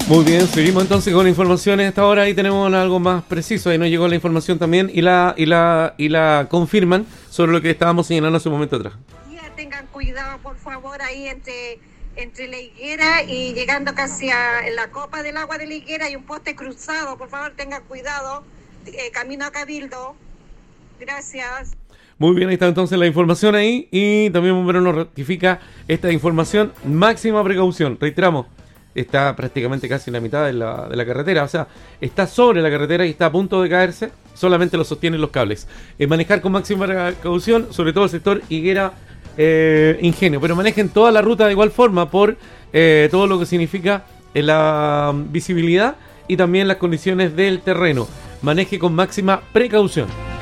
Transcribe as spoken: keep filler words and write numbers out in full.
Muy bien, seguimos entonces con informaciones a esta hora. Ahí tenemos algo más preciso. Ahí nos llegó la información también y la y la y la confirman sobre lo que estábamos señalando hace un momento atrás. Ya tengan cuidado, por favor, ahí entre entre la higuera y llegando casi a en la copa del agua de la higuera hay un poste cruzado. Por favor, tengan cuidado. Eh, camino a Cabildo. Gracias. Muy bien, ahí está entonces la información ahí. Y también Bomberos nos rectifica esta información. Máxima precaución. Reiteramos. Está prácticamente casi en la mitad de la, de la carretera, o sea, está sobre la carretera y está a punto de caerse, solamente lo sostienen los cables. Eh, manejar con máxima precaución, sobre todo el sector Higuera eh, Ingenio, pero manejen toda la ruta de igual forma por eh, todo lo que significa eh, la visibilidad y también las condiciones del terreno. Maneje con máxima precaución.